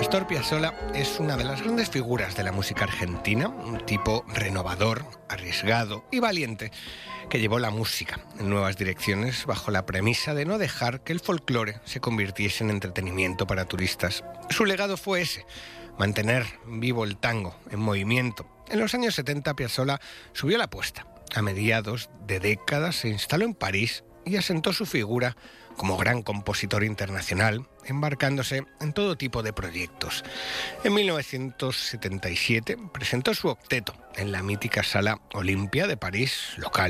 Astor Piazzolla es una de las grandes figuras de la música argentina, un tipo renovador, arriesgado y valiente, que llevó la música en nuevas direcciones bajo la premisa de no dejar que el folclore se convirtiese en entretenimiento para turistas. Su legado fue ese, mantener vivo el tango en movimiento. En los años 70 Piazzolla subió la apuesta. A mediados de década se instaló en París y asentó su figura como gran compositor internacional, embarcándose en todo tipo de proyectos. En 1977 presentó su octeto en la mítica Sala Olimpia de París, local